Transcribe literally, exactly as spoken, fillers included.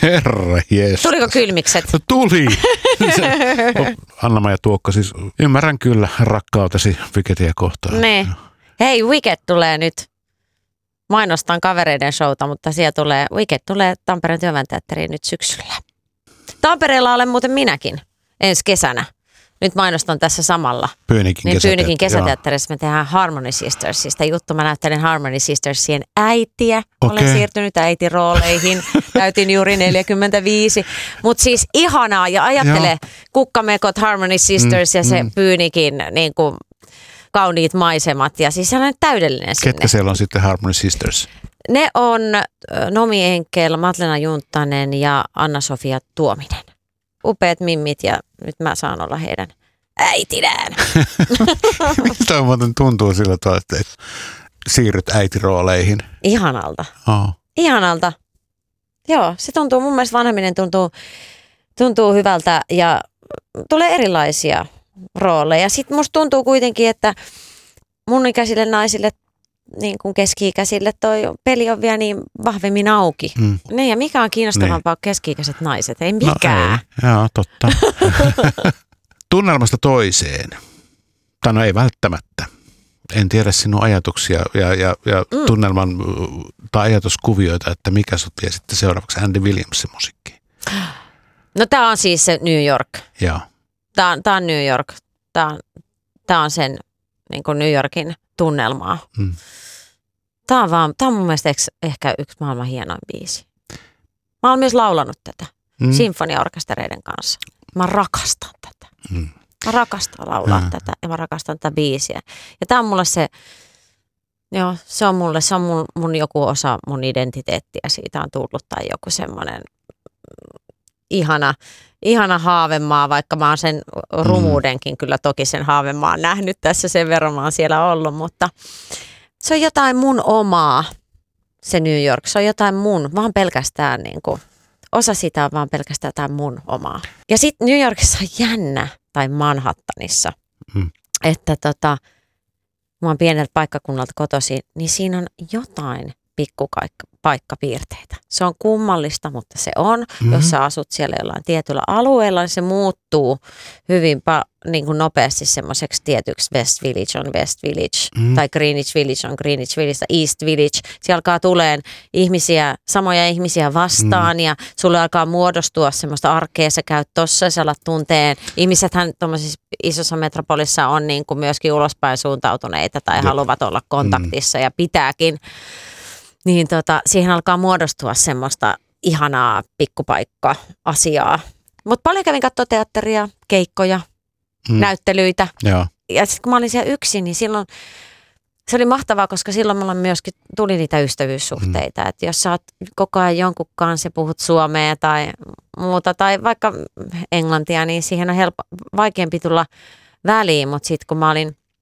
Herra jees. Tuliko kylmikset? No, tuli. Anna-Maija Tuokka, siis ymmärrän kyllä rakkautesi Wickediä kohtaan. Ne. Hei, Wicked tulee nyt. Mainostan kavereiden showta, mutta siellä tulee, Wicked tulee Tampereen Työväen Teatteriin nyt syksyllä. Tampereella olen muuten minäkin ensi kesänä. Nyt mainostan tässä samalla. Pyynikin niin kesäteatteri. Pyynikin kesäteatterissa me tehdään Harmony Sistersista juttu. Mä näyttelen Harmony Sistersien äitiä. Okay. Olen siirtynyt äitirooleihin. Täytin juuri neljäkymmentäviisi. Mutta siis ihanaa ja ajattele kukkamekot Harmony Sisters mm, ja se mm. Pyynikin niin kuin kauniit maisemat. Ja siis sellainen täydellinen sinne. Ketkä siellä on sitten Harmony Sisters? Ne on Nomi Enkel, Matlena Junttanen ja Anna-Sofia Tuominen. Upeat mimmit ja nyt mä saan olla heidän äitinään. Mistä muuten tuntuu sillä tavalla, että siirryt äitirooleihin? Ihanalta. Oh. Ihanalta. Joo, se tuntuu, mun mielestä vanhemminen tuntuu, tuntuu hyvältä ja tulee erilaisia rooleja. Sitten musta tuntuu kuitenkin, että mun ikäisille naisille, niin kuin keski-ikäisille, toi peli on vielä niin vahvemmin auki. Mm. Ne, ja mikä on kiinnostavampaa niin. Keski-ikäiset naiset? Ei mikään. No ei, joo, totta. Tunnelmasta toiseen. Tai no ei välttämättä. En tiedä sinun ajatuksia ja, ja, ja mm. tunnelman tai ajatuskuvioita, että mikä sut vie sitten seuraavaksi Andy Williamsin musiikkiin. No tää on siis se New York. Joo. Tää on, tää on New York. Tää on, tää on sen niin kuin New Yorkin tunnelmaa. Mm. Tää on, vaan, tää on mun mielestä ehkä yksi maailman hienoin biisi. Mä oon myös laulanut tätä mm. sinfoniaorkestereiden kanssa. Mä rakastan tätä. Mm. Mä rakastan laulaa mm. tätä ja mä rakastan tätä biisiä. Ja tää on mulle se, joo, se on mulle, se on mun, mun joku osa mun identiteettiä. Siitä on tullut tai joku semmoinen ihana, ihana haavemaa, vaikka mä oon sen rumuudenkin kyllä toki sen haavemaan nähnyt tässä, sen verran mä oon siellä ollut, mutta se on jotain mun omaa, se New York, se on jotain mun, vaan pelkästään niin kuin, osa sitä on vaan pelkästään jotain mun omaa. Ja sitten New Yorkissa on jännä, tai Manhattanissa, mm. että tota, mä oon pieneltä paikkakunnalta kotoisin, niin siinä on jotain pikkupaikkapiirteitä. Se on kummallista, mutta se on. Mm-hmm. Jos sä asut siellä jollain tietyllä alueella, niin se muuttuu hyvin pa- niin kuin nopeasti semmoiseksi tietyksi West Village on West Village, mm-hmm. tai Greenwich Village on Greenwich Village, tai East Village. Siellä alkaa tuleen ihmisiä, samoja ihmisiä vastaan, mm-hmm. ja sulle alkaa muodostua semmoista arkea, sä käyt tossa, sä alat tunteen. Ihmisethän tuommoisessa isossa metropolissa on niin kuin myöskin ulospäin suuntautuneita, tai Jep. haluavat olla kontaktissa, mm-hmm. ja pitääkin. Niin tota, siihen alkaa muodostua semmoista ihanaa pikkupaikka-asiaa. Mutta paljon kävin katsoa teatteria, keikkoja, mm. näyttelyitä. Joo. Ja sitten kun mä olin siellä yksin, niin silloin se oli mahtavaa, koska silloin mulla myöskin tuli niitä ystävyyssuhteita. Mm. Että jos sä oot koko ajan jonkun kanssa ja puhut suomea tai muuta, tai vaikka englantia, niin siihen on helppo, vaikeampi tulla väliin. Mutta sitten kun mä olin